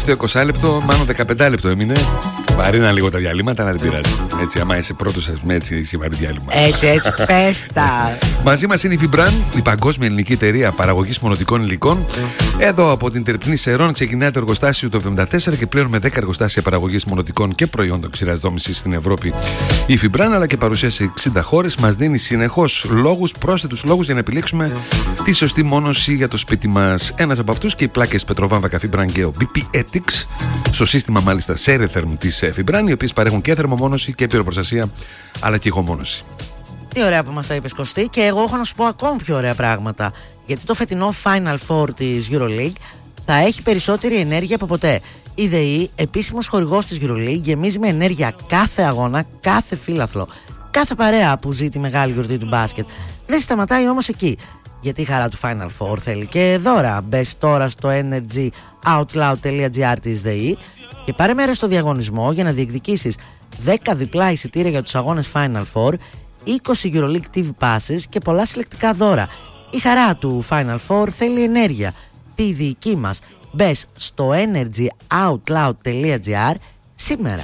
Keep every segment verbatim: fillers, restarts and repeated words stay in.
τελευταίο είκοσι λεπτό, μάλλον δεκαπέντε λεπτό έμεινε. Βαρύνα λίγο τα διαλύματα, αλλά δεν πειράζει. Έτσι, άμα είσαι πρώτος, α πούμε, έτσι είσαι βαρύ διάλειμμα. Έτσι, έτσι, πες τα. Μαζί μας είναι η Fibran, η παγκόσμια ελληνική εταιρεία παραγωγής μονοτικών υλικών. Εδώ από την Τερπνή Σερών ξεκινάει το εργοστάσιο του εβδομήντα τέσσερα και πλέον με δέκα εργοστάσια παραγωγής μονοτικών και προϊόντων ξηράς δόμησης στην Ευρώπη. Η Fibran, αλλά και παρουσία σε εξήντα χώρες, μας δίνει συνεχώς λόγους, πρόσθετους λόγους για να επιλέξουμε τη σωστή μόνωση για το σπίτι μας. Ένας από αυτούς και οι πλάκες Πετροβάμβακα Fibran και ο μπι πι Ethics, στο σύστημα μάλιστα Seretherm της Fibran, οι οποίες παρέχουν και θερμομόνωση και πυροπροστασία, αλλά και ηχομόνωση. Τι ωραία που μας τα είπες, Κωστή, και εγώ έχω να σου πω ακόμη πιο ωραία πράγματα. Γιατί το φετινό Final Four της EuroLeague θα έχει περισσότερη ενέργεια από ποτέ. Η ΔΕΗ, επίσημος χορηγός της EuroLeague, γεμίζει με ενέργεια κάθε αγώνα, κάθε φύλαθλο, κάθε παρέα που ζει τη μεγάλη γιορτή του μπάσκετ. Δεν σταματάει όμως εκεί. Γιατί η χαρά του Final Four θέλει και δώρα. Μπες τώρα στο energy outloud τελεία gr της ΔΕΗ και πάρε μέρος στο διαγωνισμό για να διεκδικήσεις δέκα διπλά εισιτήρια για τους αγώνες Final Four, είκοσι EuroLeague τι βι passes και πολλά συλλεκτικά δώρα. Η χαρά του Final Four θέλει ενέργεια. Τη δική μας. Μπες στο energy outloud τελεία gr σήμερα.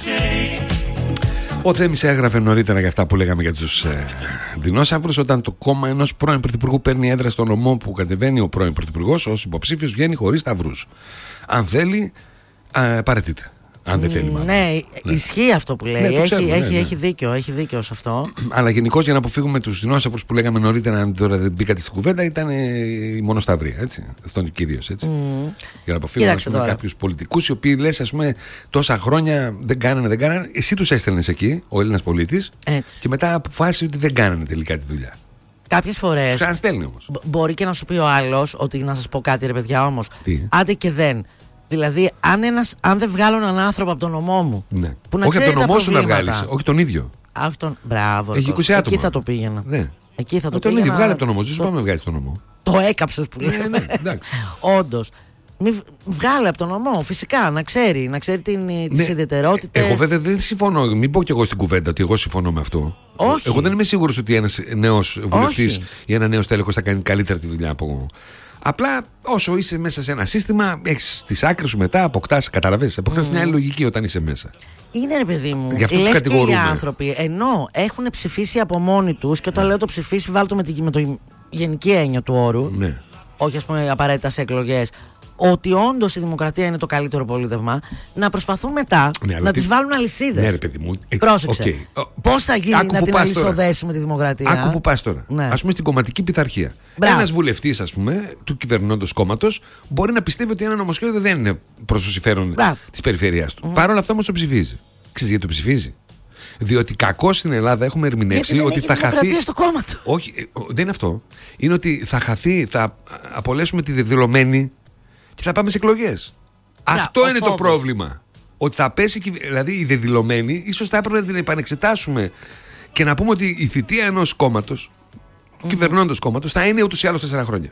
Ο Θέμης έγραφε νωρίτερα για αυτά που λέγαμε για τους ε, δεινόσαυρους. Όταν το κόμμα ενός πρώην πρωθυπουργού παίρνει έδρα στο νομό που κατεβαίνει ο πρώην πρωθυπουργός, ως υποψήφιος βγαίνει χωρίς σταυρούς. Αν θέλει, ε, παραιτείται. Αν δεν θέλει, μάλλον. Ναι, ναι, ισχύει αυτό που λέει. Ναι, έχει, ξέρουμε, έχει, ναι, ναι. έχει δίκιο, έχει δίκιο σε αυτό. Αλλά γενικώς, για να αποφύγουμε τους δεινόσαυρους που λέγαμε νωρίτερα, αν τώρα δεν μπήκατε στην κουβέντα, ήταν η μονοσταυρία. Έτσι. Αυτό είναι κυρίως. Έτσι. Mm. Για να αποφύγουμε κάποιους πολιτικούς οι οποίοι λες, ας πούμε, τόσα χρόνια δεν κάνανε, δεν κάνανε. Εσύ τους έστελνες εκεί, ο Έλληνας πολίτης, και μετά αποφάσισε ότι δεν κάνανε τελικά τη δουλειά. Κάποιες φορές. Ξαναστέλνει όμως. Μπορεί και να σου πει ο άλλος ότι να σας πω κάτι, ρε παιδιά, όμως. Άντε και δεν. Δηλαδή, αν, ένας, αν δεν βγάλω έναν άνθρωπο από τον νομό μου. Ναι. Που να όχι ξέρει από τον νομό σου να βγάλεις, όχι τον ίδιο. Α, τον... Μπράβο, έχει είκοσι άτομα. Εκεί θα το πήγαινα. Ναι. Εκεί θα το τον πήγαινα. ίδιο, βγάλε από τον νομό σου. Δεν σου πάμε να βγάλεις τον νομό. Το έκαψες που λέμε. Ναι, ναι, όντως. Μη βγάλε από τον νομό, φυσικά, να ξέρει, να ξέρει την, ναι, τις ιδιαιτερότητες. Εγώ βέβαια δεν συμφωνώ. Μην πω κι εγώ στην κουβέντα ότι εγώ συμφωνώ με αυτό. Όχι. Εγώ δεν είμαι σίγουρος ότι ένας νέος βουλευτής ή ένα νέος τέλεχος θα κάνει καλύτερα τη δουλειά από. Απλά όσο είσαι μέσα σε ένα σύστημα, έχεις τις άκρες σου μετά, αποκτάς, καταλαβαίνεις, αποκτάς mm. μια άλλη λογική όταν είσαι μέσα. Είναι, ρε παιδί μου, γι' αυτό λες και οι άνθρωποι, ενώ έχουν ψηφίσει από μόνοι τους, και όταν λέω το ψηφίσει, βάλω το με, τη, με το γενική έννοια του όρου, ναι. όχι ας πούμε απαραίτητα σε εκλογές, ότι όντως η δημοκρατία είναι το καλύτερο πολίτευμα, να προσπαθούν μετά ναι, να τις τι... βάλουν αλυσίδες. Ναι, ρε παιδί μου. Πρόσεξε. Okay. Πώς θα γίνει Άκου να την αλυσοδέσουμε τώρα. τη δημοκρατία. Άκου που πας τώρα. Ναι. Ας πούμε στην κομματική πειθαρχία. Ένας βουλευτής, ας πούμε, του κυβερνώντος κόμματος, μπορεί να πιστεύει ότι ένα νομοσχέδιο δεν είναι προς το συμφέρον της περιφερειάς του. Mm. Παρ' όλα αυτά όμως το ψηφίζει. Ξέρεις γιατί το ψηφίζει? Διότι κακώς στην Ελλάδα έχουμε ερμηνεύσει γιατί ότι δεν θα χαθεί. Στο κόμμα του. Όχι, δεν είναι αυτό. Είναι ότι θα χαθεί, θα απολέσουμε τη δεδηλωμένη και θα πάμε σε εκλογές. Αυτό είναι φόβος. Το πρόβλημα. Ότι θα πέσει, δηλαδή η δεδηλωμένη, ίσως θα έπρεπε να την επανεξετάσουμε και να πούμε ότι η θητεία ενός κόμματος, mm-hmm. κυβερνώντος κόμματος, θα είναι ούτως ή άλλως τέσσερα χρόνια.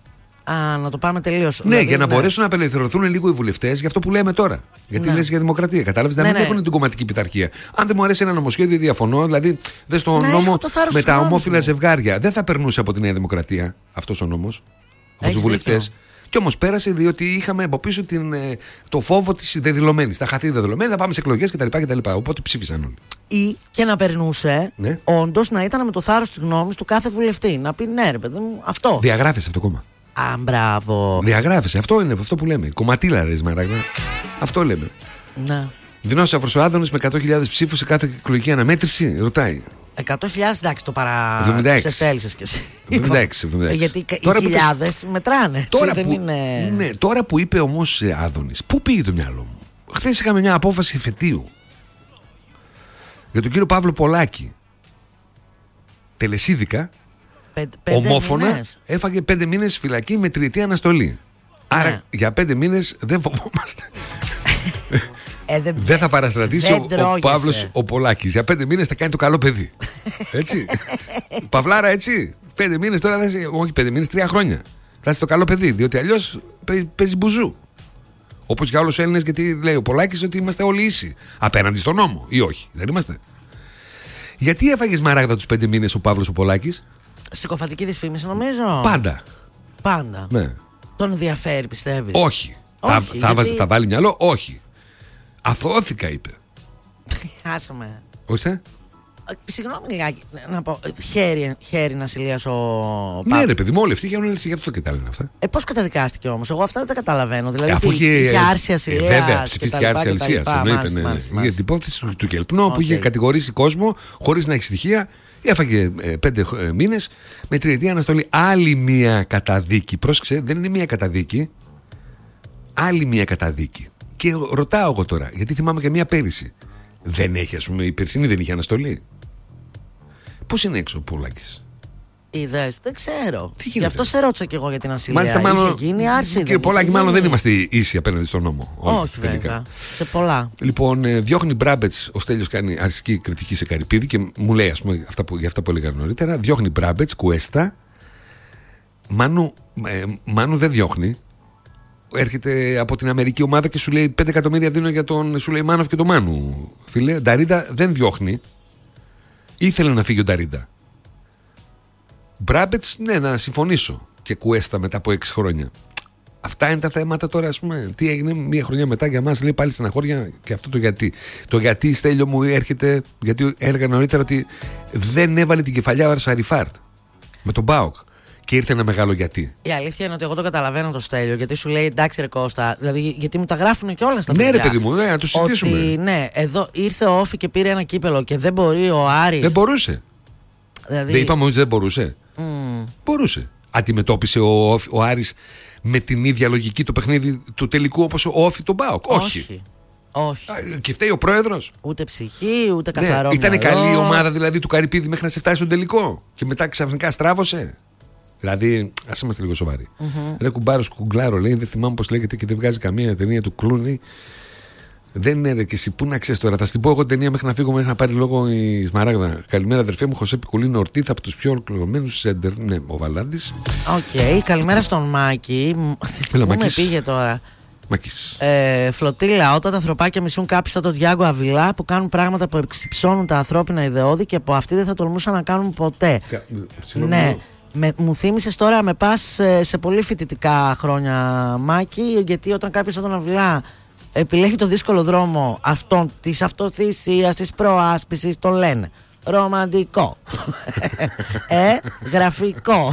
Α, να το πάμε τελείως. Ναι, δηλαδή, για να ναι. μπορέσουν να απελευθερωθούν λίγο οι βουλευτές, για αυτό που λέμε τώρα. Γιατί ναι. λες για δημοκρατία. Κατάλαβες, να ναι, μην ναι. έχουν την κομματική πειθαρχία. Αν δεν μου αρέσει ένα νομοσχέδιο, διαφωνώ. Δηλαδή, δες τον ναι, νόμο με τα ομόφυλα ζευγάρια. Δεν θα περνούσε από τη Νέα Δημοκρατία αυτός ο νόμος, από τους βουλευτές. Κι όμως πέρασε διότι είχαμε από πίσω την, το φόβο της δεδηλωμένης. Θα χαθεί η δεδηλωμένη, θα πάμε σε εκλογές κτλ. Οπότε ψήφισαν όλοι. Ή και να περνούσε, ναι. όντως να ήταν με το θάρρος της γνώμης του κάθε βουλευτή. Να πει ναι, ρε παιδί μου, αυτό. Διαγράφεσαι αυτό το κόμμα. Α, μπράβο. Διαγράφεσαι. Αυτό είναι αυτό που λέμε. Κομματίλα, ρε Σμαράγδα. Αυτό λέμε. Ναι. Δεινόσαυρος ο Άδωνης με εκατό χιλιάδες ψήφους σε κάθε εκλογική αναμέτρηση, ρωτάει. εκατό χιλιάδες, εντάξει, το παρά. εβδομήντα έξι. Ξεφτέλησες κι εσύ. εβδομήντα έξι, εβδομήντα έξι. Γιατί τώρα οι χιλιάδες που... μετράνε. Τώρα, δεν που... είναι... ναι, τώρα που είπε όμως Άδωνης, πού πήγε το μυαλό μου? Χθες είχαμε μια απόφαση φετίου για τον κύριο Παύλο Πολάκη. Τελεσίδικα, Πε, ομόφωνα, μήνες. Έφαγε πέντε μήνες φυλακή με τριετή αναστολή. Ναι. Άρα για πέντε μήνες δεν φοβόμαστε. Ε, δεν, δεν θα παραστρατήσει ο, ο Παύλος ο Πολάκης. Για πέντε μήνες θα κάνει το καλό παιδί. Έτσι. Παυλάρα, έτσι. Πέντε μήνες τώρα, δεν, όχι πέντε μήνες, τρία χρόνια. Θα είσαι το καλό παιδί. Διότι αλλιώς παίζει μπουζού. Όπως για όλους τους Έλληνες, γιατί λέει ο Πολάκης ότι είμαστε όλοι ίσοι. Απέναντι στον νόμο, ή όχι. Δεν είμαστε. Γιατί έφαγες Μαράγδα τους πέντε μήνες ο Παύλος ο Πολάκης? Συκοφαντική δυσφήμιση, νομίζω. Πάντα. Πάντα. Ναι. Τον ενδιαφέρει, πιστεύεις? Όχι. Θα, θα, γιατί... θα βάλει μυαλό, όχι. Αθώθηκα, είπε. Άσε με. Ορίστε. Συγγνώμη λιγάκι, να πω, χέρι, χέρι να συλλίασω ο Ναι, ρε παιδί μου, όλοι αυτοί γίνονται γι' αυτό και τα λένε αυτά. Ε, πώς καταδικάστηκε όμως, εγώ αυτά δεν τα καταλαβαίνω. Δηλαδή, ε, αφού είχε, είχε άρσια συλλίας. Ε, βέβαια, ψηφίστηκε άρσια συλλίας. Για την υπόθεση του Κελπνό okay. που είχε κατηγορήσει κόσμο χωρίς να έχει στοιχεία. Έφαγε ε, πέντε ε, μήνες με τριετή αναστολή. Άλλη μία καταδίκη. Πρόσεξε, δεν είναι μία καταδίκη. Άλλη μία καταδίκη. Και ρωτάω εγώ τώρα, γιατί θυμάμαι και μία πέρυσι. Δεν έχει, ας πούμε, η περσινή δεν είχε αναστολή. Πώς είναι έξω ο Πολάκης? Είδες, δεν ξέρω. Γι' αυτό σε ρώτησα κι εγώ για την ασυλία. Μάλιστα, μάλλον. Είχε γίνει άρση. Κύριε Πολάκη, μάλλον δεν είμαστε ίσοι απέναντι στον νόμο. Όχι, όχι βέβαια. Σε πολλά. Λοιπόν, διώχνει Μπράμπετς. Ο Στέλιος κάνει αρχική κριτική σε Καρυπίδη και μου λέει, ας πούμε, αυτά που, για αυτά που έλεγα νωρίτερα. Διώχνει Μπράμπετς, Κουέστα. Μάνου, ε, Μάνου δεν διώχνει. Έρχεται από την Αμερική ομάδα και σου λέει πέντε εκατομμύρια δίνω για τον Σουλεϊμάνοφ και τον Μάνου. Φίλε, Νταρίντα δεν διώχνει. Ήθελε να φύγει ο Νταρίντα. Μπράμπετς, ναι, να συμφωνήσω. Και Κουέστα μετά από έξι χρόνια. Αυτά είναι τα θέματα τώρα, ας πούμε. Τι έγινε μία χρονιά μετά για μας, λέει πάλι στεναχώρια και αυτό το γιατί. Το γιατί, Στέλιο μου, έρχεται, γιατί έλεγα νωρίτερα ότι δεν έβαλε την κεφαλιά ο Αρσαριφάρτ με τον ΠΑΟΚ. Και ήρθε ένα μεγάλο γιατί. Η αλήθεια είναι ότι εγώ το καταλαβαίνω το Στέλιο, γιατί σου λέει εντάξει, ρε Κώστα, δηλαδή γιατί μου τα γράφουν και όλα στα παιδιά. Ναι, ρε παιδί μου, ναι, να το συζητήσουμε. Ότι ναι, εδώ ήρθε ο Όφη και πήρε ένα κύπελο και δεν μπορεί ο Άρης. Δεν μπορούσε. Δηλαδή... Δεν είπαμε ότι δεν μπορούσε. Mm. Μπορούσε. Αντιμετώπισε ο, ο Άρης με την ίδια λογική το παιχνίδι του τελικού όπως ο Όφη τον ΠΑΟΚ. Όχι. Όχι. Όχι. Α, και φταίει ο πρόεδρος. Ούτε ψυχή, ούτε καθαρό. Ναι, ήταν καλή η ομάδα δηλαδή του Καρυπίδη μέχρι να σε φτάσει στον τελικό. Και μετά ξαφνικά στράβωσε. Δηλαδή, ας είμαστε λίγο σοβαροί. Mm-hmm. Ρε κουμπάρος κουγκλάρο, λέει, δεν θυμάμαι πώς λέγεται και δεν βγάζει καμία ταινία του Κλούνι. Δεν είναι ρε και εσύ, πού να ξέρεις τώρα. Θα στην πω εγώ ταινία μέχρι να φύγω, μέχρι να πάρει λόγο η Σμαράγδα. Καλημέρα, αδερφέ μου, Χωσέ Πικουλίνο Ορτίθ, από τους πιο ολοκληρωμένους σέντερ. Ναι, ο Βαλάντης. Οκ, okay, καλημέρα στον Μάκη. Πού με πήγε τώρα. Μακής. Ε, φλωτίλα, όταν τα ανθρωπάκια μισούν κάποιοι σαν τον Διάγκο Αβιλά που κάνουν πράγματα που εξυψώνουν τα ανθρώπινα ιδεώδη και που αυτοί δεν θα τολμούσαν να κάνουν ποτέ. Κα... Ναι. Με, μου θύμισες τώρα, με πας σε, σε πολύ φοιτητικά χρόνια, Μάκη, γιατί όταν κάποιος σαν τον Αβιλά επιλέγει το δύσκολο δρόμο αυτόν της αυτοθυσίας, της προάσπισης, τον λένε ρομαντικό, ε, γραφικό.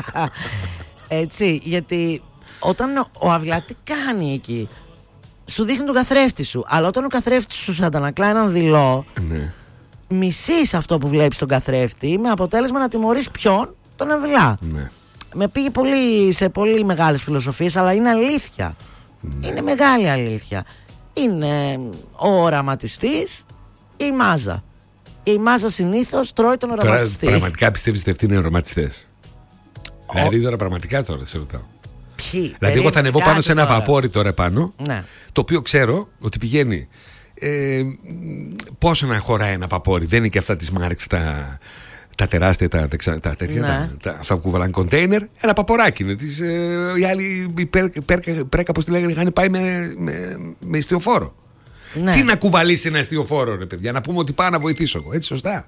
Έτσι, γιατί όταν ο Αβιλά τι κάνει εκεί, σου δείχνει τον καθρέφτη σου, αλλά όταν ο καθρέφτης σου αντανακλά έναν δειλό, ναι. Μισείς αυτό που βλέπεις τον καθρέφτη, με αποτέλεσμα να τιμωρείς ποιον? Τον Αβιλά. Ναι. Με πήγε πολύ, σε πολύ μεγάλες φιλοσοφίες, αλλά είναι αλήθεια. Ναι. Είναι μεγάλη αλήθεια. Είναι ο οραματιστής και η μάζα. Και η μάζα συνήθως τρώει τον οραματιστή. Τώρα, πραγματικά πιστεύεις ότι αυτοί είναι οραματιστές? Ο... Δηλαδή τώρα πραγματικά τώρα σε ρωτάω. Ποιοι? Δηλαδή εγώ θα ανεβώ πάνω σε ένα τώρα. Βαπόρι τώρα πάνω, ναι. Το οποίο ξέρω ότι πηγαίνει ε, πόσο να χωράει ένα βαπόρι. Δεν είναι και αυτά της Μάρξ τα... τα τεράστια, τα, τα, τα τέτοια, ναι. τα, τα, αυτά που κουβαλάνε κοντέινερ, ένα παποράκι είναι. Τις, ε, οι άλλοι, η πρέκα, πώς τη λέγανε, είχαν πάει με, με, με ιστιοφόρο. Ναι. Τι να κουβαλήσει ένα ιστιοφόρο, ρε παιδιά, να πούμε ότι πάω να βοηθήσω εγώ, έτσι σωστά.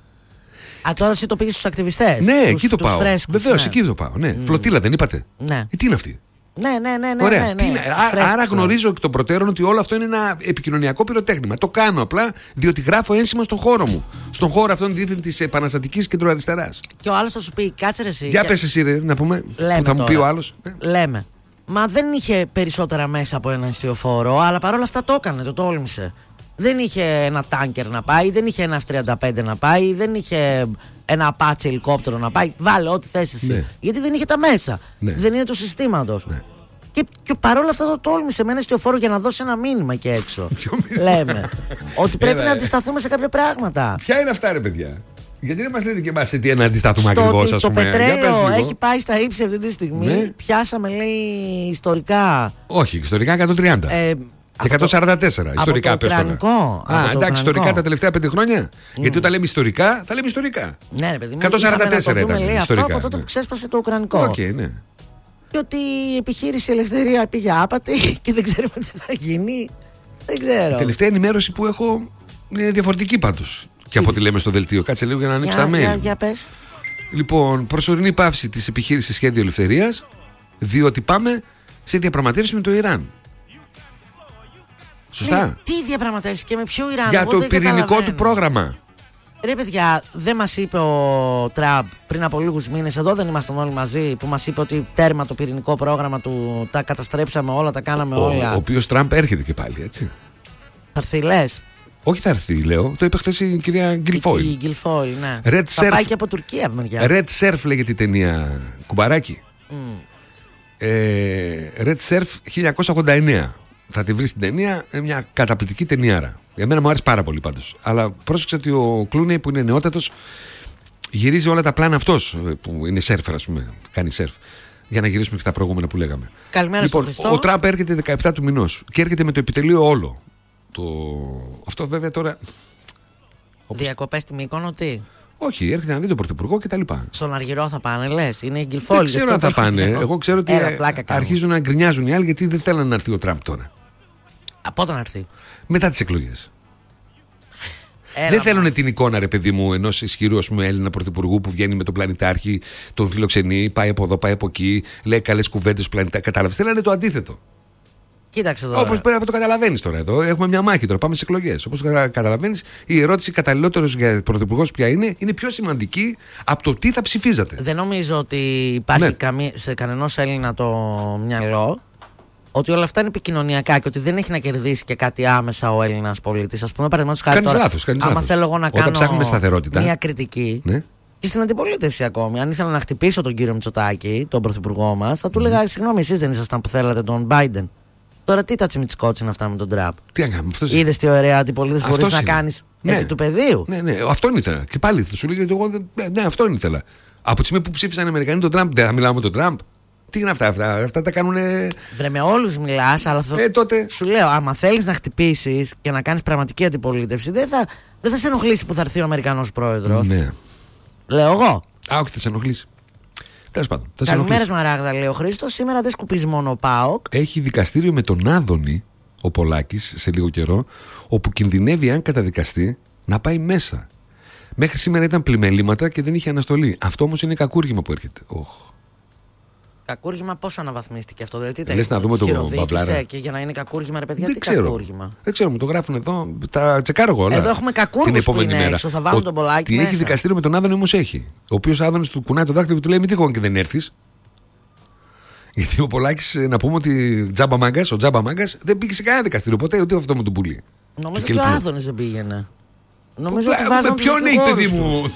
Α, τώρα εσύ το πήγες στους ακτιβιστές. Ναι, τους, εκεί το τους πάω. Βεβαίως, ναι. Εκεί το πάω. Ναι. Mm. Φλωτίλα δεν είπατε? Ναι. Ε, τι είναι αυτή? Ναι, ναι, ναι, ναι. Ωραία. Ναι, ναι, Τι, ναι, α, άρα γνωρίζω εκ των προτέρων ότι όλο αυτό είναι ένα επικοινωνιακό πυροτέχνημα. Το κάνω απλά διότι γράφω ένσημα στον χώρο μου. Στον χώρο αυτόν δίθεν της επαναστατικής κεντροαριστεράς. Και ο άλλος θα σου πει, κάτσε ρε εσύ. Για και... πες εσύ ρε, να πούμε. Λέμε που θα τώρα. Μου πει ο άλλος. Λέμε. Μα δεν είχε περισσότερα μέσα από ένα ιστιοφόρο, αλλά παρόλα αυτά το έκανε, το τόλμησε. Δεν είχε ένα τάνκερ να πάει, δεν είχε ένα εφ τριάντα πέντε να πάει, δεν είχε ένα απάτσι ελικόπτερο να πάει. Βάλε ό,τι θες εσύ. Ναι. Γιατί δεν είχε τα μέσα. Ναι. Δεν είναι του συστήματος. Ναι. Και, και παρόλα αυτά το τόλμησε με ένα ιστιοφόρο για να δώσει ένα μήνυμα εκεί έξω. Λέμε ότι πρέπει Έλα, να αντισταθούμε σε κάποια πράγματα. Ποια είναι αυτά, ρε παιδιά? Γιατί δεν μας λέτε και εμάς σε τι να αντισταθούμε ακριβώς? Το πετρέλαιο έχει πάει στα ύψη αυτή τη στιγμή. Ναι. Πιάσαμε, λέει, ιστορικά. Όχι, ιστορικά εκατόν τριάντα. Ε, Και εκατόν σαράντα τέσσερα από ιστορικά το Ουκρανικό. Α, εντάξει, Ουκρανικό. ιστορικά τα τελευταία πέντε χρόνια. Mm. Γιατί όταν λέμε ιστορικά, θα λέμε ιστορικά. Ναι, ρε παιδί μου. εκατόν σαράντα τέσσερα ήταν λέει, ιστορικά. Αυτό από τότε ναι. που ξέσπασε το Ουκρανικό. Okay, ναι. Και ότι η επιχείρηση Ελευθερία πήγε άπατη και δεν ξέρουμε τι θα γίνει. Δεν ξέρω. Η τελευταία ενημέρωση που έχω είναι διαφορετική πάντως. Και από ό,τι λέμε στο δελτίο. Κάτσε λίγο για να ανοίξω τα mail. Για, για πες. Λοιπόν, προσωρινή πάυση της επιχείρησης Σχέδιο Ελευθερίας, διότι πάμε σε διαπραγματεύσεις με το Ιράν. Σωστά. Ναι, τι διαπραγματεύσει και με ποιο Ιράν? Για το πυρηνικό του πρόγραμμα. Ρε παιδιά, δεν μας είπε ο Τραμπ πριν από λίγους μήνες, εδώ δεν ήμασταν όλοι μαζί, που μας είπε ότι τέρμα το πυρηνικό πρόγραμμα του, τα καταστρέψαμε όλα, τα κάναμε ο, όλα. Ο οποίος Τραμπ έρχεται και πάλι, έτσι. Θα έρθει, λες? Όχι, θα έρθει, λέω. Το είπε χθες η κυρία Γκιλφόιλ. Η Γκιλφόιλ, ναι. Red θα Surf. πάει και από Τουρκία, μεριά. Red Surf λέγεται η ταινία, κουμπαράκι. Mm. Ε, Red Surf χίλια εννιακόσια ογδόντα εννέα. Θα τη βρει στην ταινία, είναι μια καταπληκτική ταινιάρα. Για μένα μου άρεσε πάρα πολύ πάντως. Αλλά πρόσεξε ότι ο Κλούνεϊ που είναι νεότατος γυρίζει όλα τα πλάνα αυτός που είναι σέρφερ, ας πούμε. Κάνει σέρφ. Για να γυρίσουμε και στα προηγούμενα που λέγαμε. Καλημέρα λοιπόν, στον Χριστό. Ο Τραμπ έρχεται δεκαεπτά του μηνός και έρχεται με το επιτελείο όλο. Το... Αυτό βέβαια τώρα. Διακοπές στη Μύκονο, τι? Όχι, έρχεται να δει τον Πρωθυπουργό και τα λοιπά. Στον Αργυρό θα πάνε, λες? Είναι η Γκιλφόιλ. Δεν ξέρω αν θα πάνε. Εγώ ξέρω ότι Έλα, αρχίζουν να γκρινιάζουν οι άλλοι γιατί δεν θέλουν να έρθει ο Τραμπ τώρα. Από όταν έρθει? Μετά τις εκλογές. Δεν θέλουν την εικόνα, ρε παιδί μου, ενός ισχυρού, ας πούμε, Έλληνα πρωθυπουργού που βγαίνει με τον πλανητάρχη, τον φιλοξενεί, πάει από εδώ, πάει από εκεί, λέει καλές κουβέντες πλανητάρχη. Κατάλαβες. Θέλανε το αντίθετο. Κοίταξε τώρα. Όπως πρέπει να το καταλαβαίνεις τώρα εδώ. Έχουμε μια μάχη τώρα. Πάμε σε εκλογές. Όπως το καταλαβαίνεις, η ερώτηση καταλληλότερος για πρωθυπουργός ποια είναι, είναι πιο σημαντική από το τι θα ψηφίζατε. Δεν νομίζω ότι υπάρχει ναι. καμία, σε κανενός Έλληνα το μυαλό ότι όλα αυτά είναι επικοινωνιακά και ότι δεν έχει να κερδίσει και κάτι άμεσα ο Έλληνας πολίτης. Ας πούμε, παραδείγματος χάρη τώρα, λάθος, άμα λάθος. θέλω εγώ να Όταν κάνω σταθερότητα, μια κριτική. Ναι. Και στην αντιπολίτευση ακόμη, αν ήθελα να χτυπήσω τον κύριο Μητσοτάκη, τον πρωθυπουργό μας, θα του έλεγα: mm. Συγγνώμη, εσείς δεν ήσασταν που θέλατε τον Biden? Τώρα τι τα τσιμιτσκότσινα αυτά με τον Τραμπ? Τι να κάνουμε, είδες τι ωραία αντιπολίτευση μπορείς να κάνεις ναι. επί του πεδίου? Ναι, ναι, αυτόν ήθελα. Και πάλι θα σου λέγε εγώ, ναι, αυτόν ήθελα. Από τη στιγμή που ψήφισαν οι Αμερικανοί τον Τραμπ, δεν θα μιλάω με τον Τραμπ. Τι είναι αυτά, αυτά, αυτά τα κάνουν. Βρε, με όλους μιλάς, αλλά θα... ε, τότε... σου λέω, άμα θέλεις να χτυπήσεις και να κάνεις πραγματική αντιπολίτευση, δεν θα, δεν θα σε ενοχλήσει που θα έρθει ο Αμερικανός πρόεδρος. Ναι. Λέω εγώ. Α, όχι, θα σε ενοχλήσει. Τέλος πάντων. Καλημέρα, Σμαράγδα, λέει ο Χρήστος. Σήμερα δεν σκουπίζει μόνο ο ΠΑΟΚ. Έχει δικαστήριο με τον Άδωνη ο Πολάκης σε λίγο καιρό, όπου κινδυνεύει, αν καταδικαστεί, να πάει μέσα. Μέχρι σήμερα ήταν πλημελήματα και δεν είχε αναστολή. Αυτό όμως είναι κακούργημα που έρχεται. Oh. Κακούργημα, πώς αναβαθμίστηκε αυτό? Δηλαδή, τι λες να δούμε το μπαμπλάρα. Και για να είναι κακούργημα, ρε παιδιά, δεν τι ξέρω. κακούργημα? Δεν ξέρω, μου το γράφουν εδώ. Τα τσεκάρω εγώ όλα. Εδώ έχουμε κακούργους που είναι μέρα. έξω. Θα βάλουν ο, τον Πολάκη τι μέσα. Έχει δικαστήριο με τον Άδωνη όμως έχει. Ο οποίος Άδωνης του κουνάει το δάκτυλο και του λέει: Μην τυχόν και δεν έρθεις. Γιατί ο Πολάκης, να πούμε ότι τζάμπα μάγκας, ο τζάμπα μάγκας δεν πήγε σε κανένα δικαστήριο ποτέ, ούτε αυτό με τον πουλί. Νομίζω ότι ο Άδωνης δεν πήγαινε. Νομίζω ότι βάζανε. Ποιον έχει, παιδί μου?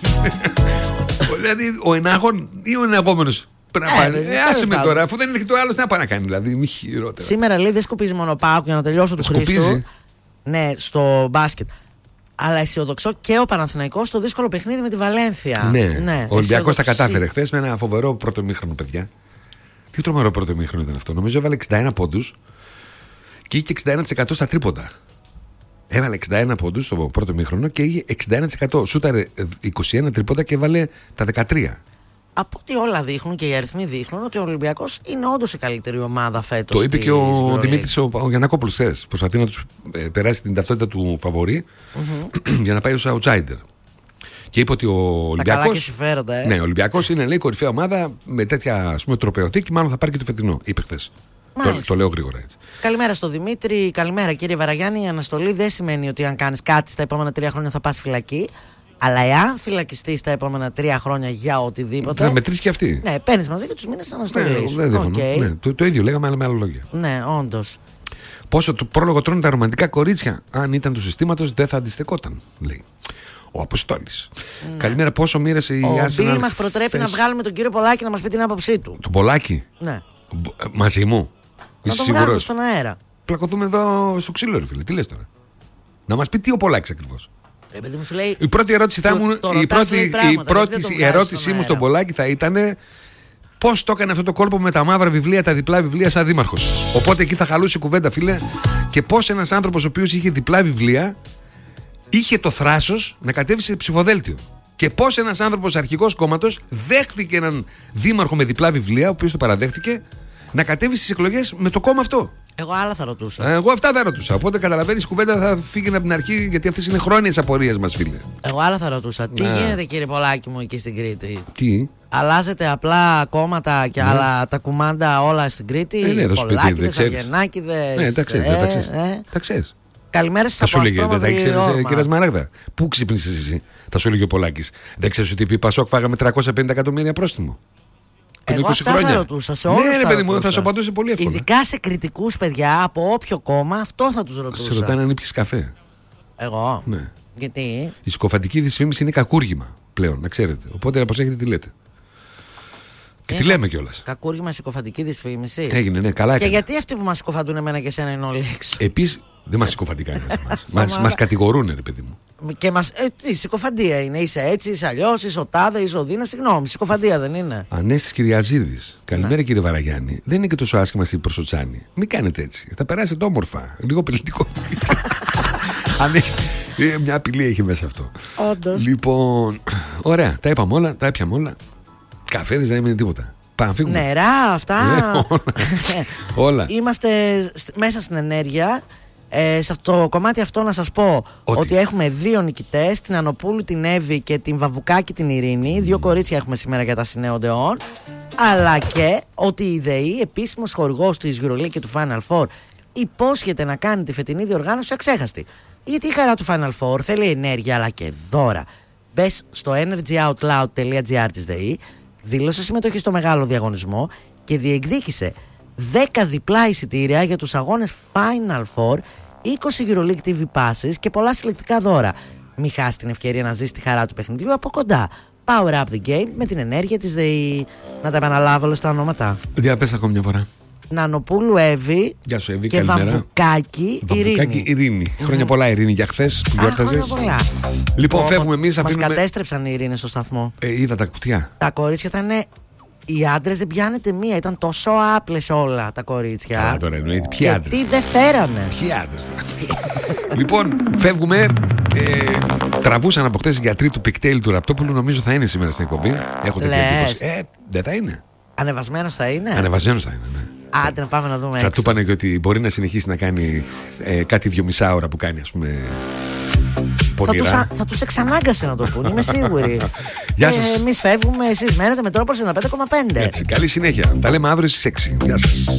Δηλαδή ο ενάγων ή ο εναγόμενος? Πρέπει να πάνε. Ε, άσε με τώρα, αφού δεν έρχεται ο άλλος, τι να πάει να κάνει, δηλαδή, μη χειρότερα. Σήμερα λέει δεν σκουπίζει μόνο ΠΑΟΚ, για να τελειώσω του Χρήστου. Ναι, στο μπάσκετ. Αλλά αισιοδοξώ και ο Παναθηναϊκός στο δύσκολο παιχνίδι με τη Βαλένθια. Ναι, ναι, ο Ολυμπιακός τα κατάφερε χθες με ένα φοβερό πρώτο ημίχρονο, παιδιά. Τι τρομερό πρώτο ημίχρονο ήταν αυτό. Νομίζω έβαλε εξήντα ένα πόντους και είχε εξήντα ένα τοις εκατό στα τρίποντα. Έβαλε εξήντα ένα πόντους στο πρώτο ημίχρονο και είχε εξήντα ένα τοις εκατό. Σούταρε είκοσι ένα τρίποντα και έβαλε τα δεκατρία. Από ό,τι όλα δείχνουν και οι αριθμοί δείχνουν ότι ο Ολυμπιακός είναι όντως η καλύτερη ομάδα φέτος. Το είπε και ο Δημήτρης ο, ο Γιαννακόπουλος χθες. Προσπαθεί να τους ε, περάσει την ταυτότητα του φαβορί mm-hmm. για να πάει ως outsider. Και είπε ότι ο Ολυμπιακός. Καλά και συμφέροντα, ε. Ναι, ο Ολυμπιακός είναι, λέει, κορυφαία ομάδα με τέτοια, ας πούμε, τροπαιοθήκη. Μάλλον θα πάρει και το φετινό, είπε χθες. Το, το λέω γρήγορα έτσι. Καλημέρα στο Δημήτρη. Καλημέρα, κύριε Βαραγιάννη. Η αναστολή δεν σημαίνει ότι αν κάνεις κάτι στα επόμενα τρία χρόνια θα πας φυλακή. Αλλά εάν φυλακιστείς τα επόμενα τρία χρόνια για οτιδήποτε. Θα μετρήσει και αυτή. Ναι, παίρνεις μαζί και τους μήνες αναστολής. Ναι, δεν okay. ναι, το, το ίδιο λέγαμε, αλλά με άλλα λόγια. Ναι, όντως. Πόσο το πρόλογο τρώνε τα ρομαντικά κορίτσια. Αν ήταν του συστήματος, δεν θα αντιστεκόταν, λέει ο Αποστόλης. Ναι. Καλημέρα, πόσο μοίρασε η Arsenal. Ο Μπίλ μας προτρέπει θες... να βγάλουμε τον κύριο Πολάκη να μας πει την άποψή του. Τον Πολάκη? Ναι. Μαζί μου. Να τον βγάλουμε στον αέρα. Πλακωθούμε εδώ στο ξύλο, ρε φίλε. Τι λες τώρα? Να μας πει τι ο Πολάκης ακριβώς. Ε, παιδί μου, σου λέει, η πρώτη ερώτηση, το, θα μου, το η πρώτη, πράγματα, η πρώτη η ερώτησή μου στον Πολάκη θα ήταν πώς το έκανε αυτό το κόλπο με τα μαύρα βιβλία, τα διπλά βιβλία σαν δήμαρχος. Οπότε εκεί θα χαλούσε η κουβέντα, φίλε. Και πώς ένας άνθρωπος ο οποίος είχε διπλά βιβλία είχε το θράσος να κατέβει σε ψηφοδέλτιο. Και πώς ένας άνθρωπος αρχηγός κόμματος δέχτηκε έναν δήμαρχο με διπλά βιβλία, ο οποίος το παραδέχτηκε, να κατέβει στις εκλογές με το κόμμα αυτό. Εγώ άλλα θα ρωτούσα. Εγώ αυτά θα ρωτούσα. Οπότε καταλαβαίνεις, η κουβέντα θα φύγει από την αρχή, γιατί αυτές είναι χρόνιες απορίες μας, φίλε. Εγώ άλλα θα ρωτούσα. Τι γίνεται, κύριε Πολάκη μου, εκεί στην Κρήτη? Τι? Αλλάζετε απλά κόμματα και ναι. άλλα τα κουμάντα όλα στην Κρήτη? Ε, ναι, Πολάκηδες, Αυγενάκηδες. Ναι, τα ξέρεις. Ε, ε. Τα ξέρεις. Καλημέρα σας. Θα σου λέγε, δεν θα ήξερες, κυρία Σμαράγδα. Πού ξύπνησες εσύ? Θα σου λέγε ο Πολάκης. Δεν ξέρεις ότι επί Πασόκ φάγαμε τριακόσια πενήντα εκατομμύρια πρόστιμο? Εγώ αυτά χρόνια. Θα ρωτούσα σε όλους. Ναι, ρε παιδί μου, θα σου απαντούσε πολύ εύκολα. Ειδικά σε κριτικούς παιδιά από όποιο κόμμα, αυτό θα τους ρωτούσα. Σε ρωτάνε αν ήπιες καφέ. Εγώ. Ναι. Γιατί? Η συκοφαντική δυσφήμιση είναι κακούργημα πλέον, να ξέρετε. Οπότε να προσέχετε τι λέτε. Και τι λέμε κιόλας. Κακούργημα, συκοφαντική δυσφήμιση. Έγινε, ναι, καλά. Και γιατί αυτοί που μας συκοφαντούν εμένα και εσένα είναι όλοι έξω? Επίσης, δεν μας συκοφαντεί κανένας. μας, μας κατηγορούν, ρε παιδί μου. Και μας, ε, τι συκοφαντία είναι? Είσαι έτσι, είσαι αλλιώς, είσαι ο τάδε, είσαι ο δίνα. Συγγνώμη, συκοφαντία δεν είναι? Ανέστης Κυριαζίδης. Καλημέρα, ναι, κύριε Βαραγιάννη. Δεν είναι και τόσο άσχημα στην Προσοτσάνη. Μην κάνετε έτσι. Θα περάσετε όμορφα. Λίγο πελητικό. Ανέστη. Μια απειλή έχει μέσα αυτό. Όντως. Λοιπόν, ωραία. Τα είπαμε όλα, τα έπιαμε όλα. Καφέδες δεν έμεινε τίποτα. Πάμε, φύγουμε. Νερά, αυτά. Όλα. Είμαστε μέσα στην ενέργεια. Ε, σε αυτό το κομμάτι αυτό να σας πω ότι, ότι έχουμε δύο νικητές, την Ανοπούλου, την Εύη και την Βαβουκάκη, την Ειρήνη. Δύο κορίτσια έχουμε σήμερα για τα Συνέοντεόν. Αλλά και ότι η ΔΕΗ, επίσημος χορηγός της EuroLeague και του Final Four, υπόσχεται να κάνει τη φετινή διοργάνωση αξέχαστη. Γιατί η χαρά του Final Four θέλει ενέργεια αλλά και δώρα. Μπες στο energyoutloud.gr της ΔΕΗ, δήλωσε συμμετοχή στο μεγάλο διαγωνισμό και διεκδίκησε δέκα διπλά εισιτήρια για τους αγώνες Final Four, είκοσι EuroLeague τι βι passes και πολλά συλλεκτικά δώρα. Μην χάσει την ευκαιρία να ζήσει τη χαρά του παιχνιδιού από κοντά. Power up the game με την ενέργεια της ΔΕΗ. Να τα επαναλάβω όλα στα ονόματα. Διαπες ακόμη μια φορά. Νανοπούλου Εύη, Γεια σου, Εύη, και Βαμβουκάκη Ειρήνη. Βαμβουκάκη Ειρήνη. Mm-hmm. Χρόνια πολλά, Ειρήνη, για χθες που γιόρταζες. Χρόνια πολλά. Λοιπόν, oh, φεύγουμε εμείς. Μας αφήνουμε... κατέστρεψαν οι Ειρήνες στο σταθμό. Ε, είδα τα κουτιά. Τα κορίτσια ήταν. Οι άντρες δεν πιάνετε μία. Ήταν τόσο άπλες όλα τα κορίτσια. Καλά, τώρα εννοείται. Ποιοι άντρες? Τι δεν φέρανε. Ποιοι άντρες? Λοιπόν, φεύγουμε. Ε, τραβούσαν από χθες οι γιατροί του Πικτέλη του Ραπτόπουλου. Νομίζω θα είναι σήμερα στην εκπομπή. Έχω τέτοια εντύπωση. Ε, δεν θα είναι. Ανεβασμένος θα είναι. Ανεβασμένος θα είναι, ναι. Άντε να πάμε να δούμε. Θα του είπανε και ότι μπορεί να συνεχίσει να κάνει ε, κάτι δυο μισά ώρα που κάνει, ας πούμε. Θα τους, α, θα τους εξανάγκασε να το πούνε, είμαι σίγουρη. Γεια σας. Ε, εμείς φεύγουμε, εσείς μένετε με τρόπο ενενήντα πέντε κόμμα πέντε. Έτσι, καλή συνέχεια. Τα λέμε αύριο στις έξι. Γεια σας.